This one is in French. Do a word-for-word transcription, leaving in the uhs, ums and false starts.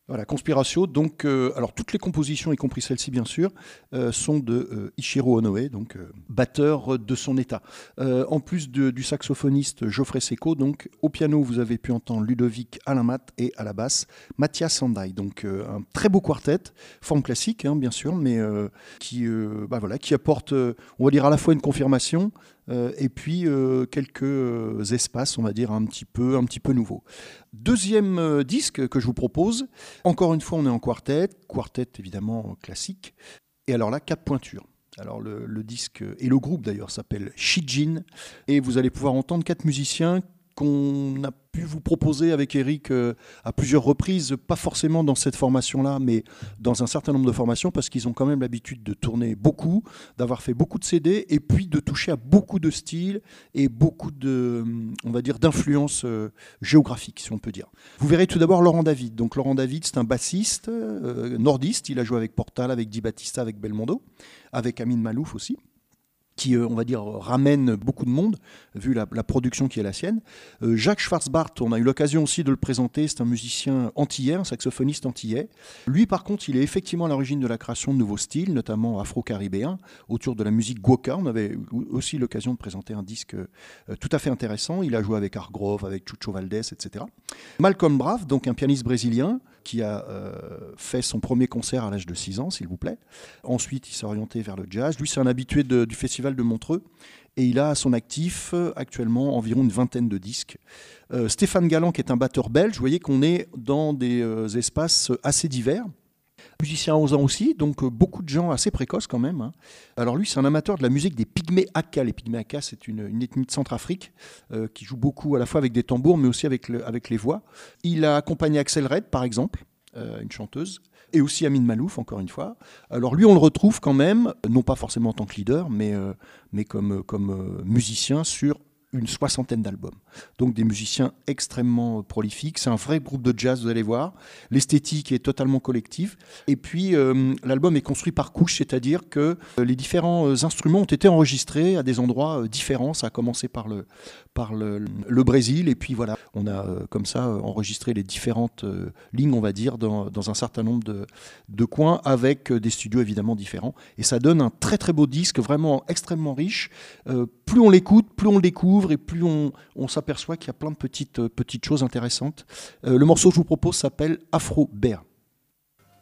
Voilà, Conspiratio, donc, euh, alors toutes les compositions, y compris celle-ci bien sûr, euh, sont de euh, Ichiro Onoe, donc euh, batteur de son état. Euh, en plus de- du saxophoniste Geoffrey Secco, donc au piano vous avez pu entendre Ludovic Alamat et à la basse Mathias Sandai. Donc euh, un très beau quartet, forme classique hein, bien sûr, mais euh, qui, euh, bah, voilà, qui apporte, euh, on va dire à la fois une confirmation euh, et puis euh, quelques euh, espaces, on va dire un petit peu, un petit peu nouveaux. Deuxième euh, disque que je vous propose. Encore une fois, on est en quartet, quartet évidemment classique. Et alors là, quatre pointures. Alors le, le disque et le groupe d'ailleurs s'appelle Shijin et vous allez pouvoir entendre quatre musiciens qu'on a pu vous proposer avec Eric euh, à plusieurs reprises, pas forcément dans cette formation-là, mais dans un certain nombre de formations, parce qu'ils ont quand même l'habitude de tourner beaucoup, d'avoir fait beaucoup de C D, et puis de toucher à beaucoup de styles et beaucoup de, on va dire, d'influences euh, géographiques, si on peut dire. Vous verrez tout d'abord Laurent David. Donc Laurent David, c'est un bassiste euh, nordiste. Il a joué avec Portal, avec Di Battista, avec Belmondo, avec Amin Malouf aussi, qui, euh, on va dire, ramène beaucoup de monde, vu la, la production qui est la sienne. Euh, Jacques Schwarzbart, on a eu l'occasion aussi de le présenter, c'est un musicien antillais, un saxophoniste antillais. Lui, par contre, il est effectivement à l'origine de la création de nouveaux styles, notamment afro-caribéens, autour de la musique guoka. On avait aussi l'occasion de présenter un disque euh, tout à fait intéressant. Il a joué avec Hargrove, avec Chucho Valdés, et cetera. Malcolm Brave, donc un pianiste brésilien, qui a euh, fait son premier concert à l'âge de six ans, s'il vous plaît. Ensuite, il s'est orienté vers le jazz. Lui, c'est un habitué de- du Festival de Montreux. Et il a à son actif euh, actuellement environ une vingtaine de disques. Euh, Stéphane Galland, qui est un batteur belge, vous voyez qu'on est dans des euh, espaces assez divers. Musicien à onze ans aussi, donc euh, beaucoup de gens assez précoces quand même, hein. Alors lui, c'est un amateur de la musique des Pygmées Aka. Les Pygmées Aka, c'est une, une ethnie de Centrafrique euh, qui joue beaucoup à la fois avec des tambours, mais aussi avec, le- avec les voix. Il a accompagné Axel Red, par exemple, euh, une chanteuse, et aussi Amin Malouf, encore une fois. Alors lui, on le retrouve quand même, non pas forcément en tant que leader, mais, euh, mais comme, comme euh, musicien sur une soixantaine d'albums. Donc des musiciens extrêmement euh, prolifiques. C'est un vrai groupe de jazz, vous allez voir. L'esthétique est totalement collective. Et puis euh, l'album est construit par couches, c'est-à-dire que euh, les différents euh, instruments ont été enregistrés à des endroits euh, différents. Ça a commencé par le, par le, le Brésil, et puis voilà, on a euh, comme ça euh, enregistré les différentes euh, lignes, on va dire, dans, dans un certain nombre de, de coins, avec euh, des studios évidemment différents. Et ça donne un très très beau disque, vraiment extrêmement riche. Euh, plus on l'écoute, plus on le découvre, et plus on, on s'aperçoit qu'il y a plein de petites, euh, petites choses intéressantes. Euh, le morceau que je vous propose s'appelle Afro Bear.